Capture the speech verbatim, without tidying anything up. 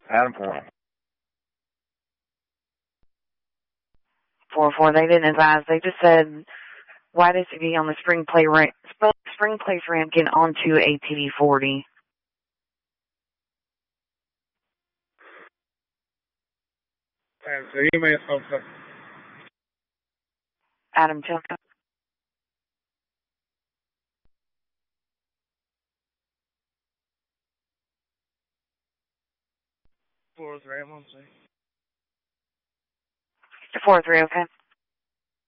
Adam four. four four, they didn't advise. They just said white S U V on the spring play ramp, spring place ramp getting onto A T V forty. Adam, seguime eso. Adam Chilka. four three, I'm on six. four three, okay.